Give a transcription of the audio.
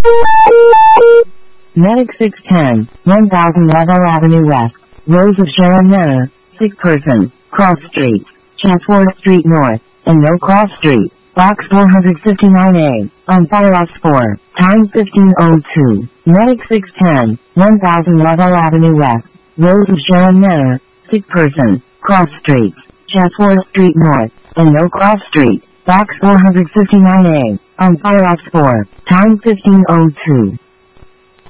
Medic 610, 1000 Laval Avenue West, Rose of Sharon Manor, sick person, Cross Street, Chatsworth Street North, and No Cross Street, Box 459A, on fire ops 4, time 15:02. Medic 610, 1000 Laval Avenue West, Rose of Sharon Manor, sick person, Cross Street, Chatsworth Street North, and No Cross Street, Box 459A, on fire ops 4, time 15:02.